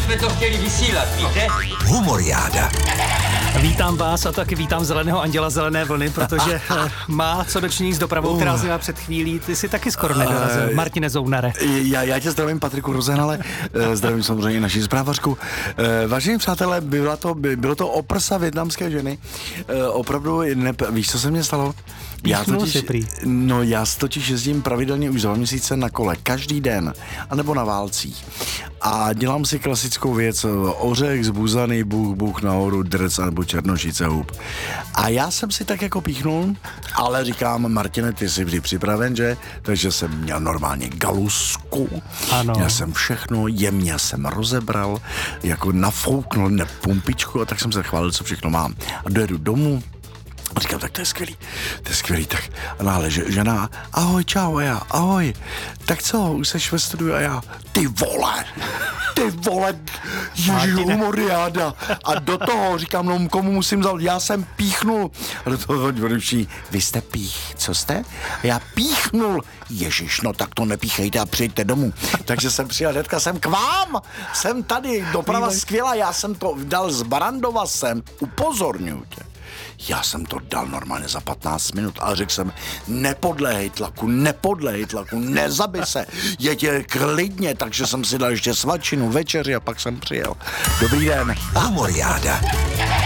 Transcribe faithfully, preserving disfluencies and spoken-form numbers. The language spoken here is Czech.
jsme to chtěli vysílat, víte? Humoriáda. Vítám vás a taky vítám Zeleného anděla Zelené vlny, protože má co dočinění s dopravou, která uh. byla před chvílí. Ty jsi taky skoro nedorazil, uh, Martine Zounare. Já, já tě zdravím, Patriku Rozenale, zdravím samozřejmě naši zprávařku. Vážení přátelé, bylo to, bylo to o prsa vietnamské ženy. Opravdu, ne, víš, co se mně stalo? Já totiž, no já totiž jezdím pravidelně už za dva měsíce na kole, každý den, anebo na válcích. A dělám si klasickou věc, ořech zbuzaný, bůh, bůh nahoru, drc nebo černošice hub. A já jsem si tak jako píchnul, ale říkám, Martine, ty jsi vždy připraven, že? Takže jsem měl normálně galusku, ano. Měl jsem všechno, jemně jsem rozebral, jako nafouknul ne pumpičku a tak jsem se chválil, co všechno mám. A dojedu domů, a říkám, tak to je skvělý, to je skvělý, tak a náhle žena, ahoj, čau, a já, ahoj, tak co, už seš ve studiu a já, ty vole, ty vole, ježi, humoriáda. A do toho říkám, no komu musím zavolat, já jsem píchnul. A do toho všichni, vy jste pích, co jste? A já píchnul. Ježiš, no tak to nepíchejte a přijďte domů. Takže jsem přijel, hnedka jsem k vám, jsem tady, doprava skvělá, já jsem to dal z Barandova sem, upozorňuji tě. Já jsem to dal normálně za patnáct minut, ale řekl jsem, nepodléhej tlaku, nepodléhej tlaku, nezabij se, jeďte klidně, takže jsem si dal ještě svačinu, večeři a pak jsem přijel. Dobrý den. Humoriáda.